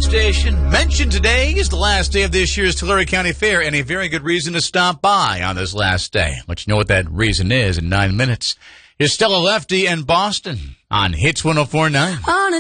station. Mentioned today is the last day of this year's Tulare County Fair, and a very good reason to stop by on this last day. Let you know what that reason is in 9 minutes. Here's Stella Lefty and Boston on Hits 104.9.